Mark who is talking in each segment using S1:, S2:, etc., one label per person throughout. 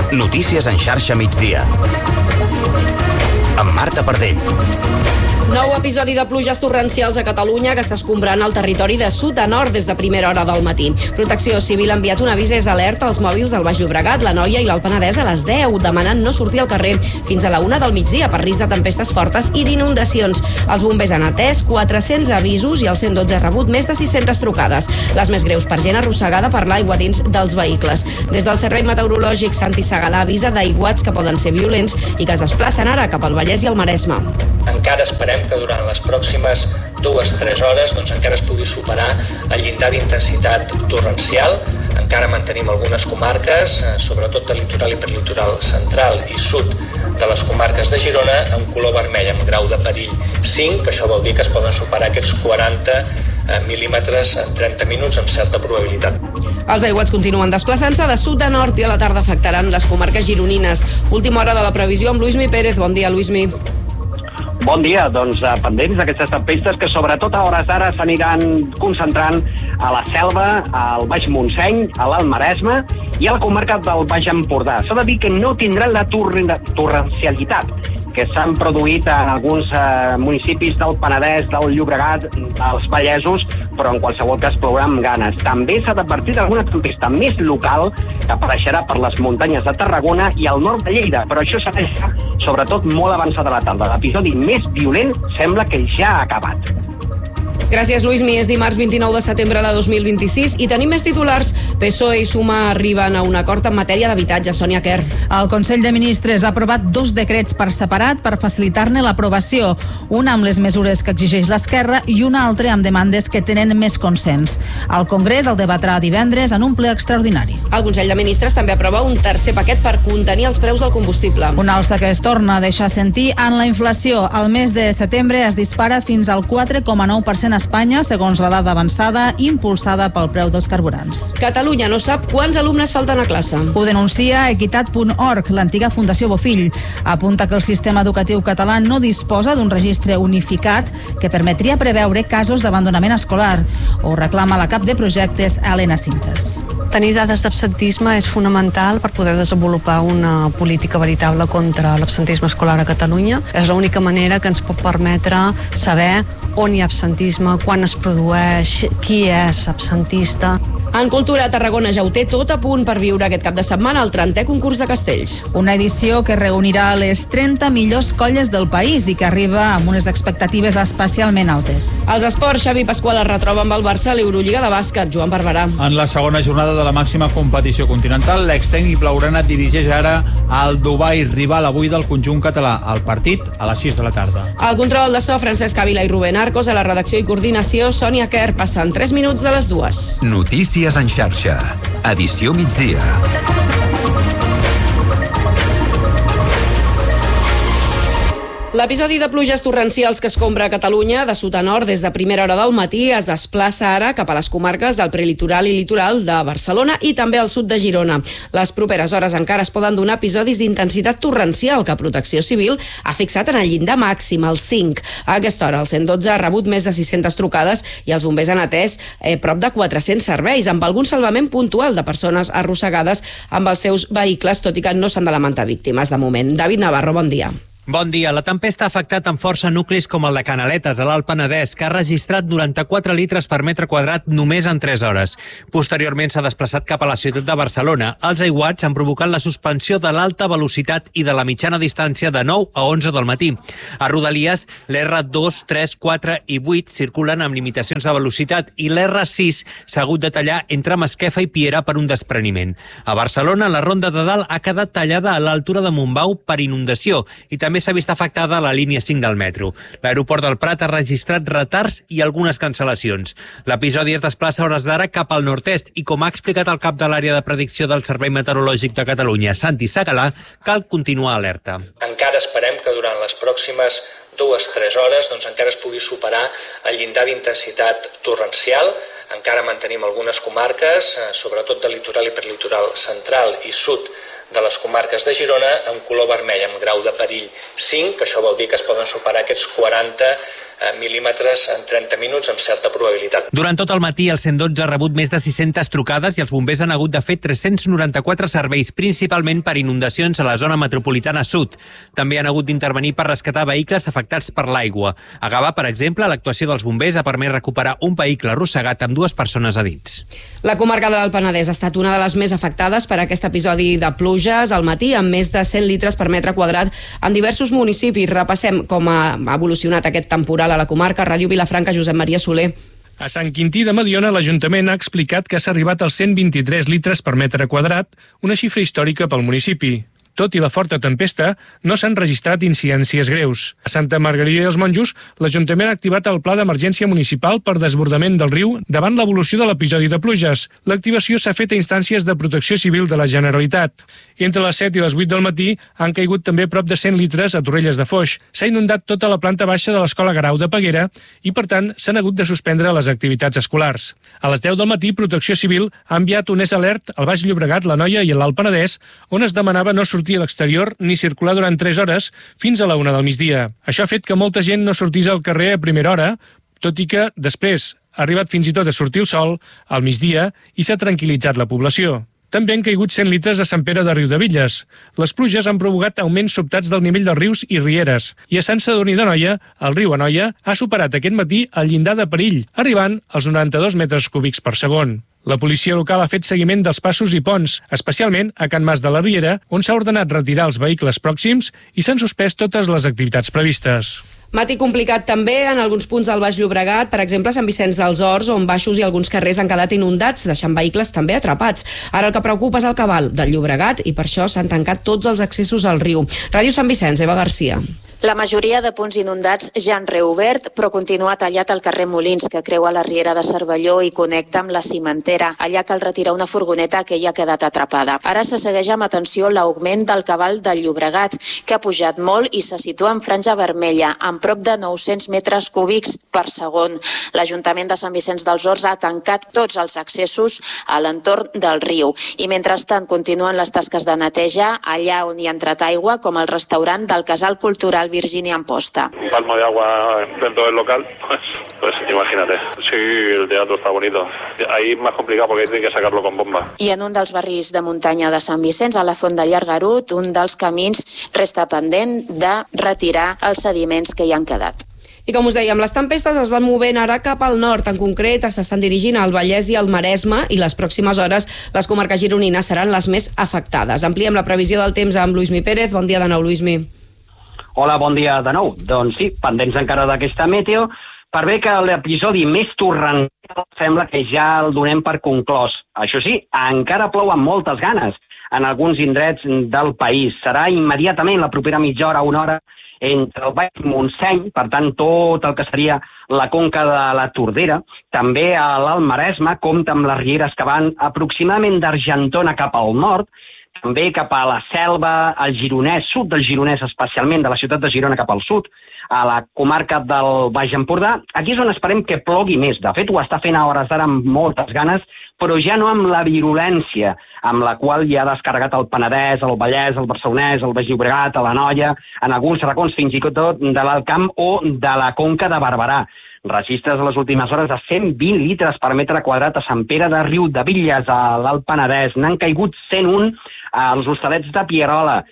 S1: Notícies en xarxa migdia. Amb Marta Pardell.
S2: Nou episodi de pluges torrencials a Catalunya que està escombrant el territori de sud a nord des de primera hora del matí. Protecció Civil ha enviat un avís alerta als mòbils del Baix Llobregat, l'Anoia i l'Alt Penedès a les 10, demanant no sortir al carrer fins a la 1 del migdia per risc de tempestes fortes i d'inundacions. Els bombers han atès 400 avisos i el 112 ha rebut més de 600 trucades, les més greus per gent arrossegada per l'aigua dins dels vehicles. Des del Servei Meteorològic, Santi Segalà avisa d'aiguats que poden ser violents i que es desplacen ara cap al Vallès i el Maresme.
S3: Encara esperem que durant les pròximes 2-3 hores encara es pugui superar el llindar d'intensitat torrencial. Encara mantenim algunes comarques, sobretot del litoral i prelitoral central i sud de les comarques de Girona, amb color vermell, amb grau de perill 5, que això vol dir que es poden superar aquests 40 mil·límetres en 30 minuts amb certa probabilitat.
S2: Els aiguats continuen desplaçant-se de sud a nord i a la tarda afectaran les comarques gironines. Última hora de la previsió amb Luismi Pérez. Bon dia, Luismi.
S4: Bon dia, pendents d'aquestes tempestes que sobretot a hores d'ara s'aniran concentrant a la Selva, al Baix Montseny, a l'Alt Maresme i a la comarca del Baix Empordà. S'ha de dir que no tindran la torrencialitat que s'han produït en alguns municipis del Penedès, del Llobregat, dels Vallesos, però en qualsevol cas plourà amb ganes. També s'ha d'advertir d'alguna tempesta més local que apareixerà per les muntanyes de Tarragona i al nord de Lleida, però això s'apareixerà sobretot molt avançada la tarda. L'episodi més violent sembla que ja ha acabat.
S2: Gràcies, Luismi. És dimarts 29 de setembre de 2026 i tenim més titulars. PSOE i Suma arriben a un acord en matèria d'habitatge. Sònia Quer.
S5: El Consell de Ministres ha aprovat 2 decrets per separat per facilitar-ne l'aprovació. Un amb les mesures que exigeix l'Esquerra i un altre amb demandes que tenen més consens. El Congrés el debatrà divendres en un ple extraordinari.
S2: El Consell de Ministres també aprova un tercer paquet per contenir els preus del combustible.
S5: Una alça que es torna a deixar sentir en la inflació. El mes de setembre es dispara fins al 4,9% a Espanya, segons la dada avançada impulsada pel preu dels carburants.
S2: Catalunya no sap quants alumnes falten a classe.
S5: Ho denuncia equitat.org, l'antiga Fundació Bofill. Apunta que el sistema educatiu català no disposa d'un registre unificat que permetria preveure casos d'abandonament escolar. Ho reclama la cap de projectes, Helena Cintas.
S6: Tenir dades d'absentisme és fonamental per poder desenvolupar una política veritable contra l'absentisme escolar a Catalunya. És l'única manera que ens pot permetre saber on hi ha absentisme, quan es produeix, qui és absentista.
S2: En cultura, Tarragona ja ho té tot a punt per viure aquest cap de setmana el 30è concurs de castells.
S5: Una edició que reunirà les 30 millors colles del país i que arriba amb unes expectatives especialment altes.
S2: Els esports, Xavi Pasqual es retroba amb el Barça a l'Eurolliga de bàsquet. Joan Barberà.
S7: En la segona jornada de la màxima competició continental, l'extècnic blaugrana dirigeix ara al Dubai, rival avui del conjunt català. El partit a les 6 de la tarda.
S2: El control de so, Francesc Ávila i Rubén Arcos. A la redacció i coordinació, Sònia Quer. Passen 3 minuts de les 2.
S1: Notícies en xarxa. Edició migdia.
S2: L'episodi de pluges torrencials que escombra a Catalunya de sud a nord des de primera hora del matí es desplaça ara cap a les comarques del prelitoral i litoral de Barcelona i també al sud de Girona. Les properes hores encara es poden donar episodis d'intensitat torrencial que Protecció Civil ha fixat en el llindar màxim, el 5. A aquesta hora el 112 ha rebut més de 600 trucades i els bombers han atès prop de 400 serveis, amb algun salvament puntual de persones arrossegades amb els seus vehicles, tot i que no s'han de lamentar víctimes de moment. David Navarro, bon dia.
S8: Bon dia. La tempesta ha afectat amb força nuclis com el de Canaletes, a l'Alt Penedès, que ha registrat 94 litres per metre quadrat només en 3 hores. Posteriorment s'ha desplaçat cap a la ciutat de Barcelona. Els aiguats han provocat la suspensió de l'alta velocitat i de la mitjana distància de 9 a 11 del matí. A Rodalies, l'R2, 3, 4 i 8 circulen amb limitacions de velocitat i l'R6 s'ha hagut de tallar entre Masquefa i Piera per un despreniment. A Barcelona, la Ronda de Dalt ha quedat tallada a l'altura de Montbau per inundació i també s'ha vist afectada la línia 5 del metro. L'aeroport del Prat ha registrat retards i algunes cancel·lacions. L'episodi es desplaça a hores d'ara cap al nord-est i, com ha explicat el cap de l'àrea de predicció del Servei Meteorològic de Catalunya, Santi Segalà, cal continuar alerta.
S3: Encara esperem que durant les pròximes 2-3 hores encara es pugui superar el llindar d'intensitat torrencial. Encara mantenim algunes comarques, sobretot del litoral i prelitoral central i sud de les comarques de Girona, amb color vermell, amb grau de perill 5, que això vol dir que es poden superar aquests 40 mil·límetres en 30 minuts amb certa probabilitat.
S8: Durant tot el matí, el 112 ha rebut més de 600 trucades i els bombers han hagut de fer 394 serveis, principalment per inundacions a la zona metropolitana sud. També han hagut d'intervenir per rescatar vehicles afectats per l'aigua. A Gavà, per exemple, l'actuació dels bombers ha permès recuperar un vehicle arrossegat amb 2 persones a dins.
S2: La comarca de l'Alt Penedès ha estat una de les més afectades per aquest episodi de pluges al matí, amb més de 100 litres per metre quadrat en diversos municipis. Repassem com ha evolucionat aquest temporal a la comarca. Ràdio Vilafranca, Josep Maria Soler.
S9: A Sant Quintí de Mediona, l'Ajuntament ha explicat que s'ha arribat als 123 litres per metre quadrat, una xifra històrica pel municipi. Tot i la forta tempesta, no s'han registrat incidències greus. A Santa Margarida dels Monjos, l'Ajuntament ha activat el Pla d'Emergència Municipal per desbordament del riu davant l'evolució de l'episodi de pluges. L'activació s'ha fet a instàncies de Protecció Civil de la Generalitat. Entre les 7 i les 8 del matí han caigut també prop de 100 litres a Torrelles de Foix. S'ha inundat tota la planta baixa de l'Escola Garau de Peguera i, per tant, s'han hagut de suspendre les activitats escolars. A les 10 del matí, Protecció Civil ha enviat un alert al Baix Llobregat, l'Anoia i l'Alt Penedès, on es demanava no sortir a l'exterior ni circular durant 3 hores fins a la 1 del migdia. Això ha fet que molta gent no sortís al carrer a primera hora, tot i que després ha arribat fins i tot a sortir el sol al migdia i s'ha tranquil·litzat la població. També han caigut 100 litres a Sant Pere de Riudebitlles. Les pluges han provocat augments sobtats del nivell dels rius i rieres. I a Sant Sadurní d'Anoia, el riu Anoia ha superat aquest matí el llindar de perill, arribant als 92 metres cúbics per segon. La policia local ha fet seguiment dels passos i ponts, especialment a Can Mas de la Riera, on s'ha ordenat retirar els vehicles pròxims i s'han suspès totes les activitats previstes.
S2: Matí complicat també en alguns punts del Baix Llobregat, per exemple a Sant Vicenç dels Horts, on baixos i alguns carrers han quedat inundats, deixant vehicles també atrapats. Ara el que preocupa és el cabal del Llobregat i per això s'han tancat tots els accessos al riu. Ràdio Sant Vicenç, Eva Garcia.
S10: La majoria de punts inundats ja han reobert, però continua tallat el carrer Molins, que creua la riera de Cervelló i connecta amb la Cimentera. Allà cal retirar una furgoneta que ja ha quedat atrapada. Ara se segueix amb atenció l'augment del cabal del Llobregat, que ha pujat molt i se situa en franja vermella, amb prop de 900 metres cúbics per segon. L'Ajuntament de Sant Vicenç dels Horts ha tancat tots els accessos a l'entorn del riu. I mentrestant continuen les tasques de neteja allà on hi ha entrat aigua, com el restaurant del Casal Cultural Virginia Amposta.
S11: Un palmo de agua dentro del local, pues imagínate. Sí, el teatro está bonito. Ahí es más complicado porque tiene que sacarlo con bomba.
S10: I en un dels barris de muntanya de Sant Vicenç, a la Font de Llargarut, un dels camins resta pendent de retirar els sediments que hi han quedat.
S2: I com us dèiem, les tempestes es van movent ara cap al nord. En concret, s'estan dirigint al Vallès i al Maresme i les pròximes hores les comarques gironines seran les més afectades. Ampliem la previsió del temps amb Luismi Pérez. Bon dia de nou, Luismi.
S4: Hola, bon dia de nou. Doncs sí, pendents encara d'aquesta meteo, per bé que l'episodi més torrencial sembla que ja el donem per conclòs. Això sí, encara plou amb moltes ganes en alguns indrets del país. Serà immediatament la propera mitja hora, una hora, entre el Baix Montseny, per tant, tot el que seria la conca de la Tordera. També a l'Alt Maresme compta amb les rieres que van aproximadament d'Argentona cap al nord, també cap a la Selva, al Gironès, sud del Gironès, especialment de la ciutat de Girona cap al sud, a la comarca del Baix Empordà. Aquí és on esperem que plogui més. De fet, ho està fent a hores d'ara amb moltes ganes, però ja no amb la virulència amb la qual ja ha descarregat el Penedès, el Vallès, el Barcelonès, el Baix Llobregat, l'Anoia, en alguns racons fins i tot de l'Alt Camp o de la Conca de Barberà. Registres a les últimes hores de 120 litres per metre quadrat a Sant Pere de Riudebitlles, a l'Alt Penedès. N'han caigut 101 als Hostalets de Pierola.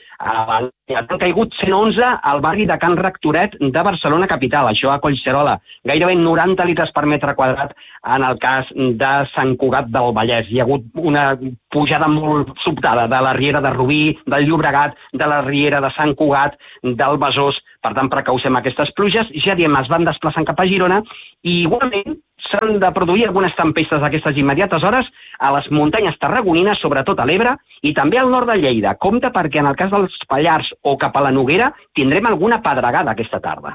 S4: Han caigut 111 al barri de Can Rectoret de Barcelona capital, això a Collserola. Gairebé 90 litres per metre quadrat en el cas de Sant Cugat del Vallès. Hi ha hagut una pujada molt sobtada de la riera de Rubí, del Llobregat, de la riera de Sant Cugat, del Besòs. Per tant, precaucem aquestes pluges. Ja diem, es van desplaçant cap a Girona i igualment s'han de produir algunes tempestes d'aquestes immediates hores a les muntanyes tarragonines, sobretot a l'Ebre, i també al nord de Lleida. Compte perquè en el cas dels Pallars o cap a la Noguera tindrem alguna pedregada aquesta tarda.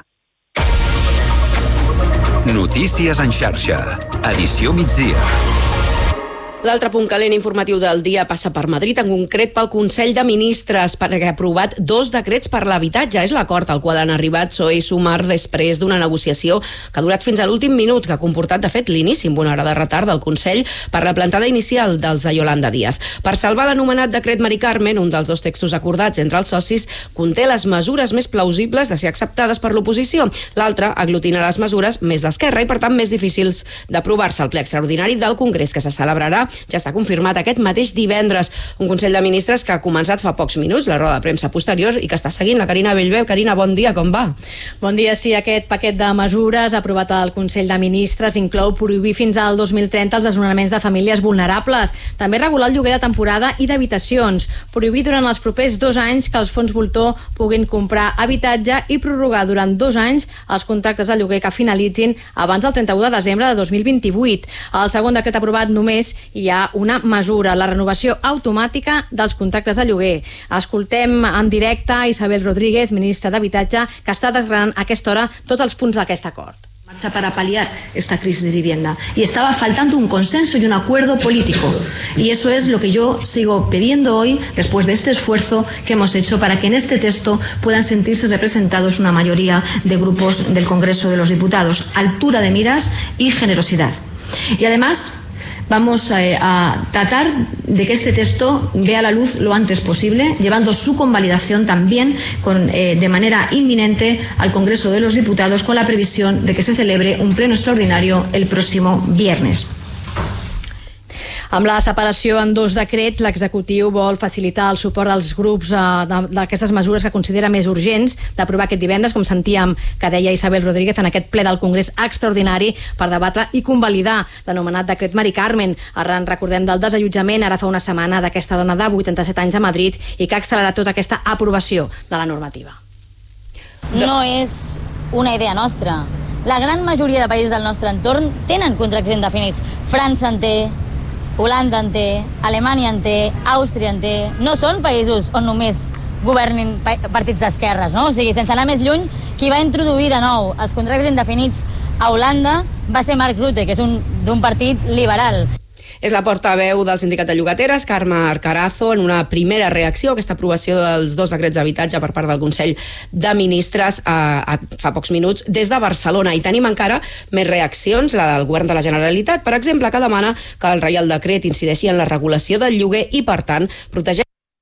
S1: Notícies en xarxa. Edició migdia.
S2: L'altre punt calent informatiu del dia passa per Madrid, en concret pel Consell de Ministres, perquè ha aprovat 2 decrets per l'habitatge. És l'acord al qual han arribat PSOE i Sumar després d'una negociació que ha durat fins a l'últim minut, que ha comportat, de fet, l'inici amb una hora de retard del Consell per la plantada inicial dels de Yolanda Díaz. Per salvar l'anomenat decret Mari Carmen, un dels 2 textos acordats entre els socis conté les mesures més plausibles de ser acceptades per l'oposició. L'altre aglutina les mesures més d'esquerra i, per tant, més difícils d'aprovar-se al ple extraordinari del Congrés, que se celebrarà, ja està confirmat, aquest mateix divendres. Un Consell de Ministres que ha començat fa pocs minuts, la roda de premsa posterior, i que està seguint la Carina Bellveu. Carina, bon dia, com va?
S12: Bon dia, sí, aquest paquet de mesures aprovat al Consell de Ministres inclou prohibir fins al 2030 els desnonaments de famílies vulnerables, també regular el lloguer de temporada i d'habitacions, prohibir durant els propers 2 anys que els fons voltor puguin comprar habitatge i prorrogar durant 2 anys els contractes de lloguer que finalitzin abans del 31 de desembre de 2028. Al segon decret aprovat només hi ha una mesura, la renovació automàtica dels contractes de lloguer. Escoltem en directe a Isabel Rodríguez, ministra d'Habitatge, que està desgranant a aquesta hora tots els punts d'aquest acord.
S13: Marcha para paliar esta crisis de vivienda y estaba faltando un consenso y un acuerdo político, y eso es lo que yo sigo pidiendo hoy después de este esfuerzo que hemos hecho para que en este texto puedan sentirse representados una mayoría de grupos del Congreso de los Diputados. Altura de miras y generosidad. Y además vamos a tratar de que este texto vea la luz lo antes posible, llevando su convalidación también de manera inminente al Congreso de los Diputados, con la previsión de que se celebre un pleno extraordinario el próximo viernes.
S12: Amb la separació en 2 decrets, l'executiu vol facilitar el suport dels grups d'aquestes mesures que considera més urgents d'aprovar aquest divendres, com sentíem que deia Isabel Rodríguez en aquest ple del Congrés extraordinari per debatre i convalidar l'anomenat decret Mari Carmen. Arran, recordem, del desallotjament ara fa una setmana d'aquesta dona de 87 anys a Madrid i que ha accelerat tota aquesta aprovació de la normativa.
S14: No és una idea nostra. La gran majoria de països del nostre entorn tenen contractes indefinits. França en té, Holanda en té, Alemanya en té, Àustria en té. No són països on només governin partits d'esquerres, no? O sigui, sense anar més lluny, qui va introduir de nou els contractes indefinits a Holanda va ser Mark Rutte, que és d'un partit liberal.
S2: És la portaveu del Sindicat de Llogateres, Carme Arcarazo, en una primera reacció a aquesta aprovació dels 2 decrets d'habitatge per part del Consell de Ministres fa pocs minuts des de Barcelona. I tenim encara més reaccions, la del Govern de la Generalitat, per exemple, que demana que el Reial Decret incideixi en la regulació del lloguer i, per tant, protegeixi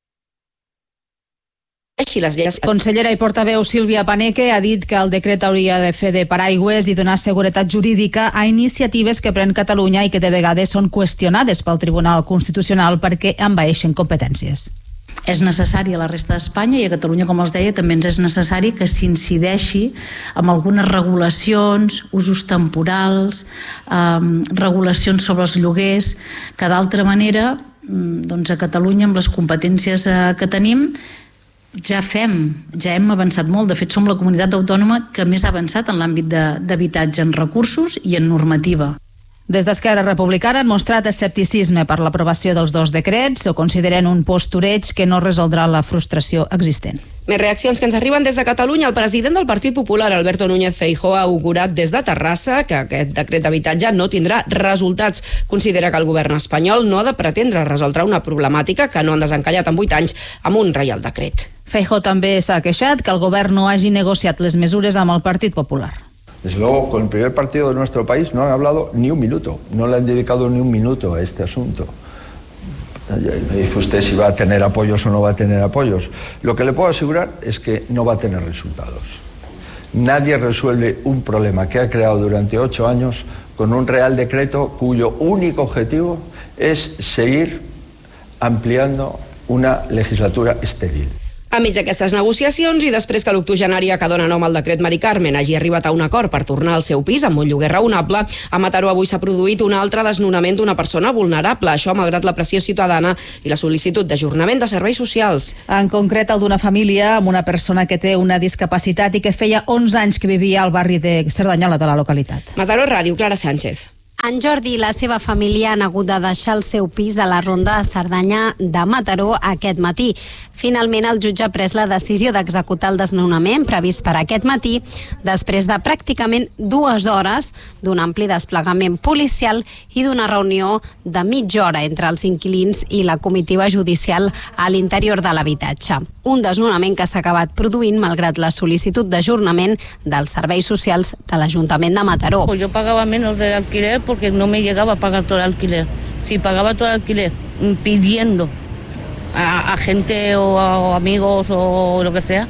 S2: les lleis.
S5: La consellera i portaveu Sílvia Paneque ha dit que el decret hauria de fer de paraigües i donar seguretat jurídica a iniciatives que pren Catalunya i que de vegades són qüestionades pel Tribunal Constitucional perquè envaeixen competències.
S15: És necessari a la resta d'Espanya i a Catalunya, com els deia, també ens és necessari que s'incideixi amb algunes regulacions, usos temporals, regulacions sobre els lloguers, que d'altra manera, doncs a Catalunya, amb les competències que tenim, ja hem avançat molt. De fet, som la comunitat autònoma que més ha avançat en l'àmbit d'habitatge, en recursos i en normativa.
S5: Des d'Esquerra Republicana han mostrat escepticisme per l'aprovació dels 2 decrets, o consideren un postureig que no resoldrà la frustració existent.
S2: Més reaccions que ens arriben des de Catalunya. El president del Partit Popular, Alberto Núñez Feijóo, ha augurat des de Terrassa que aquest decret d'habitatge no tindrà resultats. Considera que el govern espanyol no ha de pretendre resoldre una problemàtica que no han desencallat en 8 anys amb un Reial Decret.
S5: Feijóo també s'ha queixat que el govern no hagi negociat les mesures amb el Partit Popular.
S16: Desde luego, con el primer partido de nuestro país no han hablado ni un minuto, no le han dedicado ni un minuto a este asunto. Me dice usted si va a tener apoyos o no va a tener apoyos. Lo que le puedo asegurar es que no va a tener resultados. Nadie resuelve un problema que ha creado durante 8 años con un Real Decreto cuyo único objetivo es seguir ampliando una legislatura estéril.
S2: Enmig d'aquestes negociacions i després que l'octogenària que dona nom al decret Mari Carmen hagi arribat a un acord per tornar al seu pis amb un lloguer raonable, a Mataró avui s'ha produït un altre desnonament d'una persona vulnerable, això malgrat la pressió ciutadana i la sol·licitud d'ajornament de serveis socials.
S5: En concret, el d'una família amb una persona que té una discapacitat i que feia 11 anys que vivia al barri de Cerdanyola de la localitat.
S2: Mataró Ràdio, Clara Sánchez.
S17: En Jordi i la seva família han hagut de deixar el seu pis a la Ronda de Cerdanya de Mataró aquest matí. Finalment, el jutge ha pres la decisió d'executar el desnonament previst per aquest matí després de pràcticament 2 hores d'un ampli desplegament policial i d'una reunió de mitja hora entre els inquilins i la comitiva judicial a l'interior de l'habitatge. Un desnonament que s'ha acabat produint malgrat la sol·licitud d'ajornament dels serveis socials de l'Ajuntament de Mataró.
S18: Yo pagaba menos de alquiler porque no me llegaba a pagar todo el alquiler. Si pagaba todo el alquiler pidiendo a gente o a amigos o lo que sea,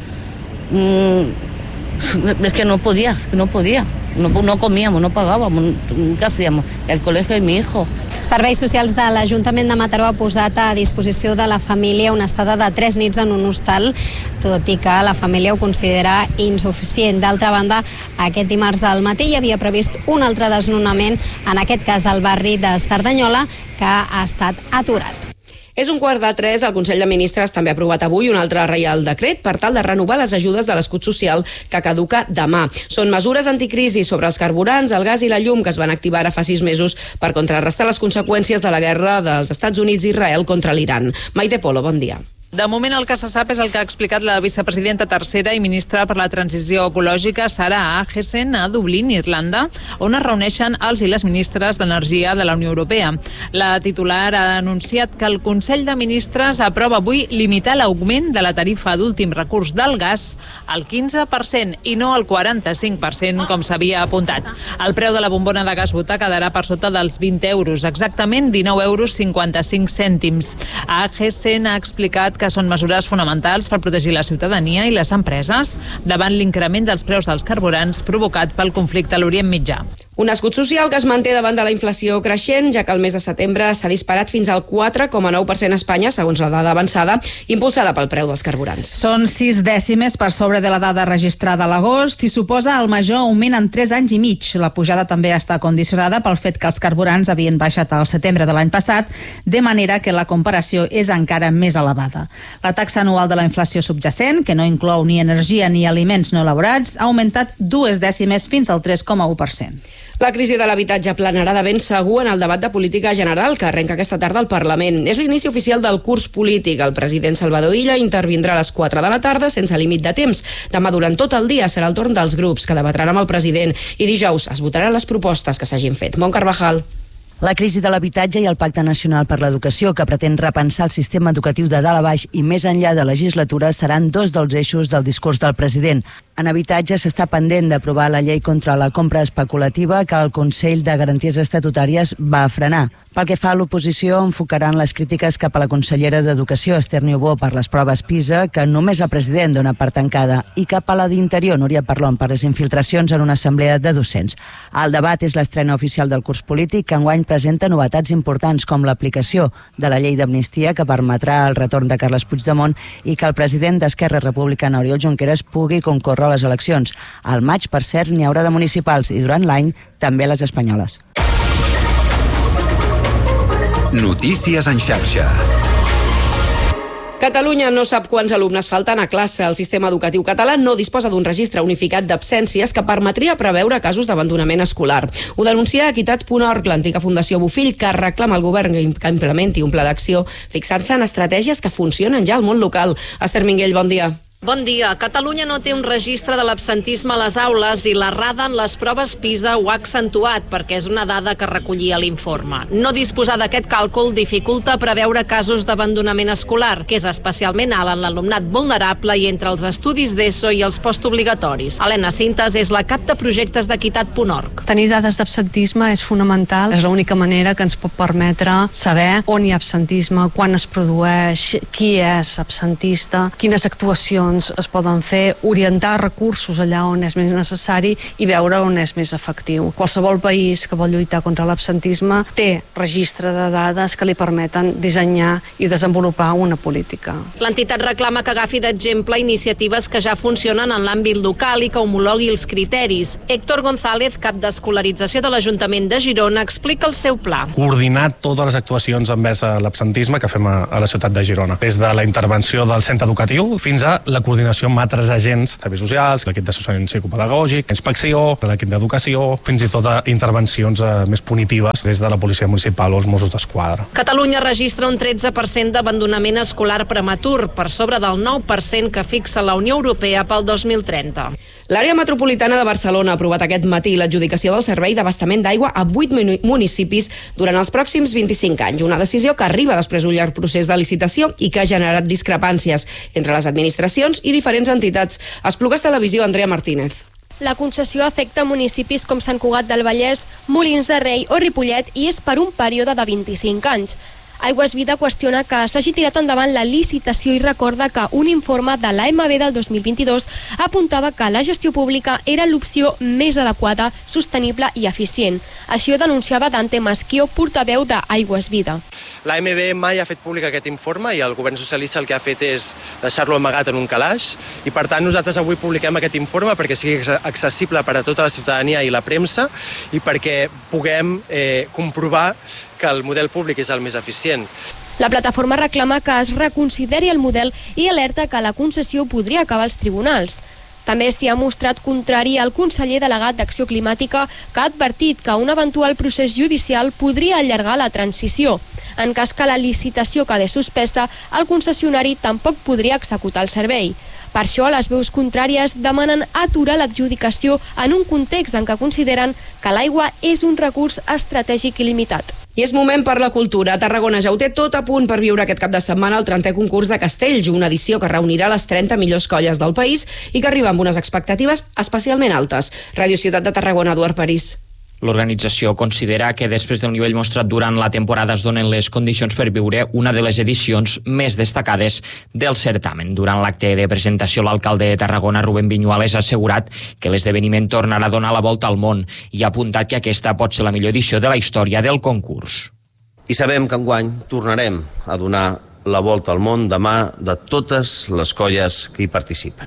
S18: es que no podía, no comíamos, no pagábamos, ¿qué hacíamos? El colegio y mi hijo.
S17: Serveis Socials de l'Ajuntament de Mataró ha posat a disposició de la família una estada de 3 nits en un hostal, tot i que la família ho considera insuficient. D'altra banda, aquest dimarts al matí hi havia previst un altre desnonament, en aquest cas al barri de Cerdanyola, que ha estat aturat.
S2: És 2:15, el Consell de Ministres també ha aprovat avui un altre reial decret per tal de renovar les ajudes de l'escut social que caduca demà. Són mesures anticrisi sobre els carburants, el gas i la llum que es van activar ara fa 6 mesos per contrarrestar les conseqüències de la guerra dels Estats Units i Israel contra l'Iran. Maite Polo, bon dia.
S19: De moment el que se sap és el que ha explicat la vicepresidenta tercera i ministra per la transició ecològica, Sara Agesen, a Dublín, Irlanda, on es reuneixen els i les ministres d'Energia de la Unió Europea. La titular ha anunciat que el Consell de Ministres aprova avui limitar l'augment de la tarifa d'últim recurs del gas al 15% i no al 45%, com s'havia apuntat. El preu de la bombona de gas butà quedarà per sota dels 20 euros, exactament 19,55 €. Agesen ha explicat que són mesures fonamentals per protegir la ciutadania i les empreses davant l'increment dels preus dels carburants provocat pel conflicte a l'Orient Mitjà.
S2: Un escut social que es manté davant de la inflació creixent, ja que el mes de setembre s'ha disparat fins al 4,9% a Espanya, segons la dada avançada, impulsada pel preu dels carburants.
S5: Són 6 dècimes per sobre de la dada registrada a l'agost i suposa el major augment en 3 anys i mig. La pujada també està condicionada pel fet que els carburants havien baixat al setembre de l'any passat, de manera que la comparació és encara més elevada. La taxa anual de la inflació subjacent, que no inclou ni energia ni aliments no elaborats, ha augmentat 2 dècimes fins al 3,1%.
S2: La crisi de l'habitatge planarà de ben segur en el debat de política general que arrenca aquesta tarda al Parlament. És l'inici oficial del curs polític. El president Salvador Illa intervindrà a les 4 de la tarda sense límit de temps. Demà durant tot el dia serà el torn dels grups que debatran amb el president i dijous es votaran les propostes que s'hagin fet. Mont Carvajal.
S20: La crisi de l'habitatge i el Pacte Nacional per l'Educació, que pretén repensar el sistema educatiu de dalt a baix i més enllà de legislatura, seran 2 dels eixos del discurs del president. En habitatge s'està pendent d'aprovar la llei contra la compra especulativa que el Consell de Garanties Estatutàries va frenar. Pel que fa a l'oposició, enfocaran les crítiques cap a la consellera d'Educació, Esther Niubó, per les proves PISA, que només el president dona per tancada, i cap a la d'Interior, Núria Parlon, per les infiltracions en una assemblea de docents. El debat és l'estrena oficial del curs polític, que enguany presenta novetats importants com l'aplicació de la llei d'amnistia que permetrà el retorn de Carles Puigdemont i que el president d'Esquerra Republicana, Oriol Junqueras, pugui concórrer a les eleccions. Al maig, per cert, n'hi haurà de municipals i durant l'any també les espanyoles.
S1: Notícies en xarxa.
S2: Catalunya no sap quants alumnes falten a classe. El sistema educatiu català no disposa d'un registre unificat d'absències que permetria preveure casos d'abandonament escolar. Ho denuncia Equitat.org, l'antiga Fundació Bofill, que reclama al govern que implementi un pla d'acció fixant-se en estratègies que funcionen ja al món local. Esther Minguell, bon dia.
S21: Bon dia. Catalunya no té un registre de l'absentisme a les aules i l'errada en les proves PISA ho ha accentuat perquè és una dada que recollia l'informe. No disposar d'aquest càlcul dificulta preveure casos d'abandonament escolar, que és especialment alt en l'alumnat vulnerable i entre els estudis d'ESO i els postobligatoris. Helena Cintas és la cap de projectes d'Equitat.org.
S6: Tenir dades d'absentisme és fonamental, és l'única manera que ens pot permetre saber on hi ha absentisme, quan es produeix, qui és absentista, quines actuacions es poden fer, orientar recursos allà on és més necessari i veure on és més efectiu. Qualsevol país que vol lluitar contra l'absentisme té registre de dades que li permeten dissenyar i desenvolupar una política.
S21: L'entitat reclama que agafi d'exemple iniciatives que ja funcionen en l'àmbit local i que homologui els criteris. Héctor González, cap d'escolarització de l'Ajuntament de Girona, explica el seu pla.
S22: Coordinar totes les actuacions envers l'absentisme que fem a la ciutat de Girona, des de la intervenció del centre educatiu fins a la coordinació amb altres agents, serveis socials, l'equip d'assessorament psicopedagògic, inspecció, l'equip d'educació, fins i tot intervencions més punitives des de la policia municipal o els Mossos d'Esquadra.
S21: Catalunya registra un 13% d'abandonament escolar prematur, per sobre del 9% que fixa la Unió Europea pel 2030.
S2: L'àrea metropolitana de Barcelona ha aprovat aquest matí l'adjudicació del servei d'abastament d'aigua a 8 municipis durant els pròxims 25 anys. Una decisió que arriba després d'un llarg procés de licitació i que ha generat discrepàncies entre les administracions i diferents entitats. Esplugues Televisió, Andrea Martínez.
S3: La concessió afecta municipis com Sant Cugat del Vallès, Molins de Rei o Ripollet i és per un període de 25 anys. Aigües Vida qüestiona que s'hagi tirat endavant la licitació i recorda que un informe de l'AMB del 2022 apuntava que la gestió pública era l'opció més adequada, sostenible i eficient. Així ho denunciava Dante Masquió, portaveu d'Aigües Vida.
S7: L'AMB mai ha fet públic aquest informe i el govern socialista el que ha fet és deixar-lo amagat en un calaix i per tant nosaltres avui publiquem aquest informe perquè sigui accessible per a tota la ciutadania i la premsa i perquè puguem comprovar que el model públic és el més eficient.
S3: La plataforma reclama que es reconsideri el model i alerta que la concessió podria acabar als tribunals. També s'hi ha mostrat contrari el conseller delegat d'Acció Climàtica, que ha advertit que un eventual procés judicial podria allargar la transició. En cas que la licitació quedés suspesa, el concessionari tampoc podria executar el servei. Per això, les veus contràries demanen aturar l'adjudicació en un context en què consideren que l'aigua és un recurs estratègic i limitat.
S2: I és moment per la cultura. Tarragona ja ho té tot a punt per viure aquest cap de setmana el 30è concurs de Castells, una edició que reunirà les 30 millors colles del país i que arriba amb unes expectatives especialment altes. Ràdio Ciutat de Tarragona, Eduard París.
S23: L'organització considera que després del nivell mostrat durant la temporada es donen les condicions per viure una de les edicions més destacades del certamen. Durant l'acte de presentació, l'alcalde de Tarragona, Rubén Viñuales, ha assegurat que l'esdeveniment tornarà a donar la volta al món i ha apuntat que aquesta pot ser la millor edició de la història del concurs.
S24: I sabem que enguany tornarem a donar la volta al món de mà de totes les colles que hi participen.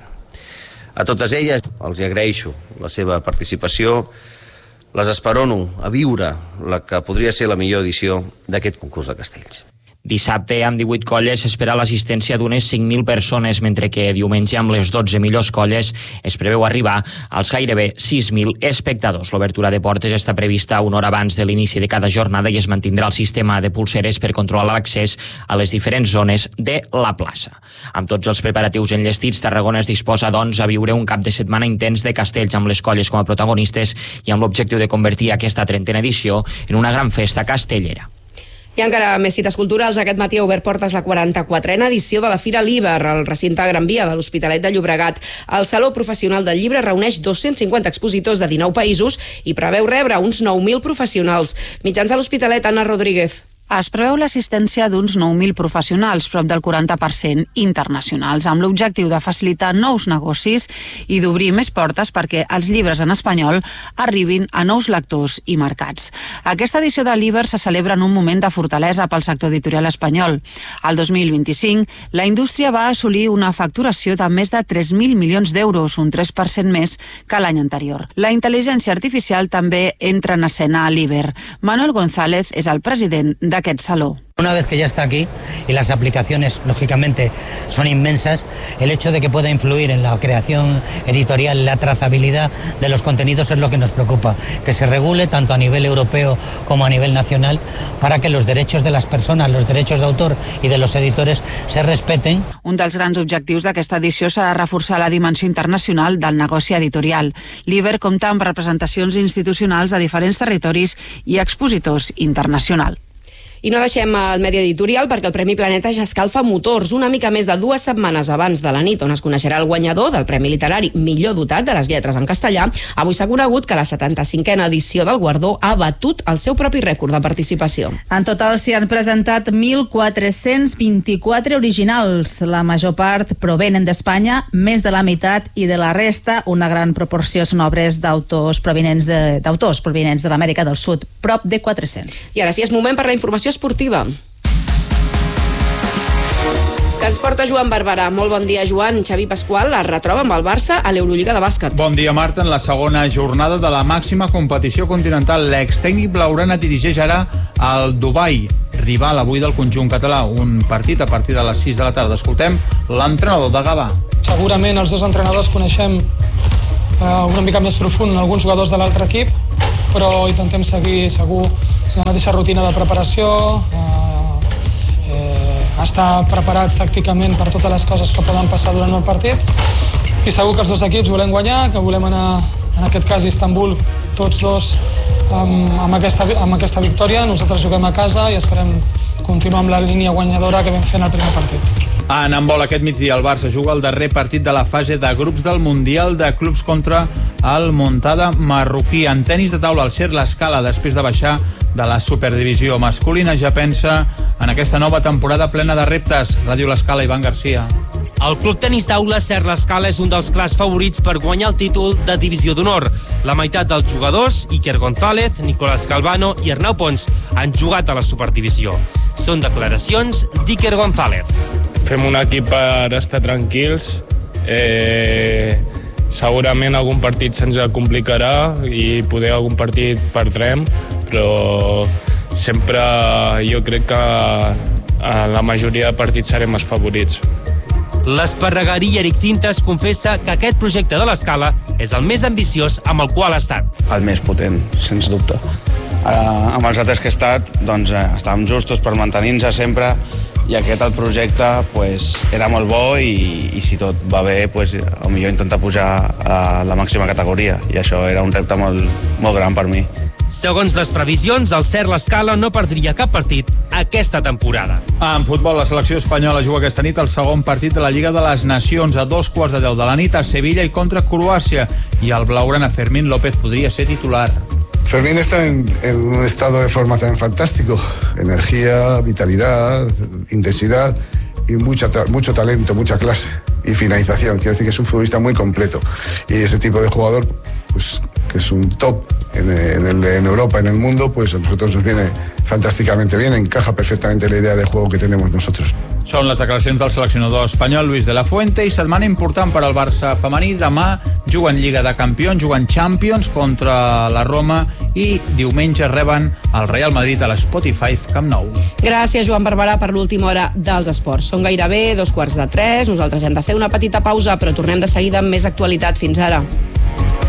S24: A totes elles els agraeixo la seva participació. Les esperono a viure la que podria ser la millor edició d'aquest concurs de castells.
S23: Dissabte, amb 18 colles, s'espera l'assistència d'unes 5.000 persones, mentre que diumenge, amb les 12 millors colles, es preveu arribar als gairebé 6.000 espectadors. L'obertura de portes està prevista una hora abans de l'inici de cada jornada i es mantindrà el sistema de pulseres per controlar l'accés a les diferents zones de la plaça. Amb tots els preparatius enllestits, Tarragona es disposa, doncs, a viure un cap de setmana intens de castells amb les colles com a protagonistes i amb l'objectiu de convertir aquesta 30a edició en una gran festa castellera.
S2: I encara més cites culturals. Aquest matí ha obert portes la 44a edició de la Fira Líber al recinte Gran Via de l'Hospitalet de Llobregat. El Saló Professional del Llibre reuneix 250 expositors de 19 països i preveu rebre uns 9.000 professionals. Mitjans de l'Hospitalet, Anna Rodríguez.
S25: Es preveu l'assistència d'uns 9.000 professionals, prop del 40% internacionals, amb l'objectiu de facilitar nous negocis i d'obrir més portes perquè els llibres en espanyol arribin a nous lectors i mercats. Aquesta edició de Líber se celebra en un moment de fortalesa pel sector editorial espanyol. El 2025, la indústria va assolir una facturació de més de 3.000 milions d'euros, un 3% més que l'any anterior. La intel·ligència artificial també entra en escena a Líber. Manuel González és el president d'aquest saló.
S26: Una vez que ya está aquí y las aplicaciones lógicamente son inmensas, el hecho de que pueda influir en la creación editorial, la trazabilidad de los contenidos es lo que nos preocupa, que se regule tanto a nivel europeo como a nivel nacional para que los derechos de las personas, los derechos de autor y de los editores se respeten.
S25: Un dels grans objectius d'aquesta edició serà reforçar la dimensió internacional del negoci editorial. Líber compta amb representacions institucionals a diferents territoris i expositors internacionals.
S2: I no deixem el medi editorial perquè el Premi Planeta ja escalfa motors. Una mica més de 2 setmanes abans de la nit on es coneixerà el guanyador del Premi Literari millor dotat de les lletres en castellà, avui s'ha conegut que la 75a edició del guardó ha batut el seu propi rècord de participació.
S5: En total s'hi han presentat 1.424 originals. La major part provenen d'Espanya, més de la meitat, i de la resta, una gran proporció, són obres d'autors provinents de l'Amèrica del Sud, prop de 400.
S2: I ara sí és moment per la informació esportiva. Transporta Joan Barberà. Molt bon dia, Joan. Xavi Pasqual es retroba amb el Barça a l'Eurolliga de bàsquet.
S4: Bon dia, Marta. En la segona jornada de la màxima competició continental, l'extècnic blaugrana dirigeix ara al Dubai, rival avui del conjunt català. Un partit a partir de les 6 de la tarda. Escoltem l'entrenador de Gavà.
S8: Segurament els dos entrenadors coneixem una mica més profund alguns jugadors de l'altre equip, però intentem seguir segur la mateixa rutina de preparació, estar preparats tàcticament per totes les coses que poden passar durant el partit, i segur que els dos equips volem guanyar, que volem anar, en aquest cas, a Istanbul, tots dos amb aquesta victòria. Nosaltres juguem a casa i esperem continuar amb la línia guanyadora que vam fer en el primer partit.
S4: En handbol, aquest migdia el Barça juga el darrer partit de la fase de grups del Mundial de Clubs contra el Montcada marroquí. En tenis de taula, el Ser l'Escala, després de baixar de la superdivisió masculina, ja pensa en aquesta nova temporada plena de reptes. Ràdio L'Escala, Ivan Garcia.
S9: El Club Tenis Taula Ser l'Escala és un dels clars favorits per guanyar el títol de divisió d'honor. La meitat dels jugadors, Iker González, Nicolás Calvano i Arnau Pons, han jugat a la superdivisió. Són declaracions d'Iker González.
S10: Fem un equip per estar tranquils. Segurament algun partit se'ns complicarà i poder algun partit perdrem, però sempre jo crec que en la majoria de partits serem els favorits.
S9: L'esparregarí Eric Cintas confessa que aquest projecte de l'Escala és el més ambiciós amb el qual ha estat.
S11: El més potent, sens dubte. Amb els altres que he estat, doncs, estàvem justos per mantenir-nos sempre, i aquest el projecte era molt bo i si tot va bé, millor intentar pujar a la màxima categoria, i això era un repte molt gran per mi.
S9: Segons les previsions, el Ser l'Escala no perdria cap partit aquesta temporada.
S4: En futbol, la selecció espanyola juga aquesta nit el segon partit de la Lliga de les Nacions a 2:10 de la nit a Sevilla i contra Croàcia, i el blaugrana Fermín López podria ser titular.
S13: Fermín está en un estado de forma tan fantástico. Energía, vitalidad, intensidad y mucho talento, mucha clase y finalización. Quiero decir que es un futbolista muy completo. Y ese tipo de jugador, que es un top en Europa, en el mundo, a nosotros nos viene fantàsticamente bien, encaja perfectamente la idea de juego que tenemos nosotros.
S4: Són les declaracions del seleccionador espanyol Luis de la Fuente, i setmana important per al Barça femení. Demà juguen Lliga de Campions, juguen Champions contra la Roma i diumenge reben el Real Madrid a l'Spotify Camp Nou.
S2: Gràcies, Joan Barberà, per l'última hora dels esports. Són gairebé 2:15. Nosaltres hem de fer una petita pausa, però tornem de seguida amb més actualitat. Fins ara.